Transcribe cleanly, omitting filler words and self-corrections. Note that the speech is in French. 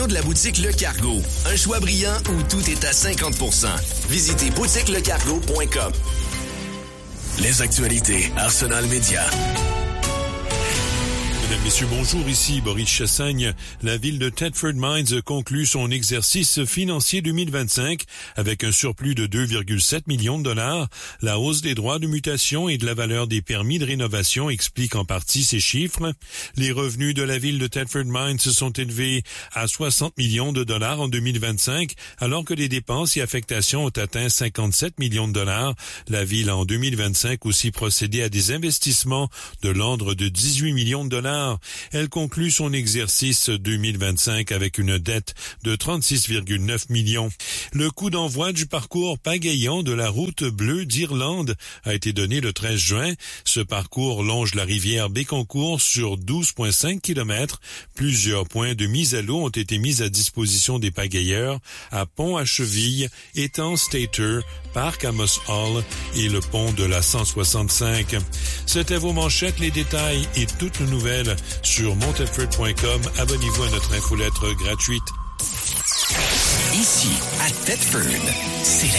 De la boutique Le Cargo. Un choix brillant où tout est à 50%. Visitez boutiquelecargo.com. Les actualités Arsenal Média. Mesdames, Messieurs, bonjour, ici Boris Chassagne. La ville de Thetford Mines conclut son exercice financier 2025 avec un surplus de 2,7 millions de dollars. La hausse des droits de mutation et de la valeur des permis de rénovation explique en partie ces chiffres. Les revenus de la ville de Thetford Mines se sont élevés à 60 millions de dollars en 2025, alors que les dépenses et affectations ont atteint 57 millions de dollars. La ville a en 2025 aussi procédé à des investissements de l'ordre de 18 millions de dollars. Elle conclut son exercice 2025 avec une dette de 36,9 millions. Le coup d'envoi du parcours pagayant de la route bleue d'Irlande a été donné le 13 juin. Ce parcours longe la rivière Bécancour sur 12,5 km. Plusieurs points de mise à l'eau ont été mis à disposition des pagayeurs à Pont-à-Cheville, Étang Stater, Parc Amos Hall et le pont de la 165. C'était vos manchettes, les détails et toutes les nouvelles sur montedford.com. Abonnez-vous à notre infolettre gratuite. Ici, à Thetford, c'est